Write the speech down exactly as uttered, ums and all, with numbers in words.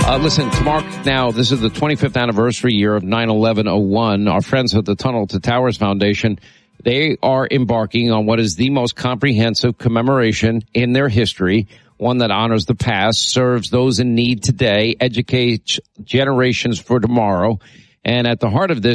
Uh, listen, to mark now, this is the twenty-fifth anniversary year of nine eleven oh one. Our friends at the Tunnel to Towers Foundation, they are embarking on what is the most comprehensive commemoration in their history, one that honors the past, serves those in need today, educates generations for tomorrow. And at the heart of this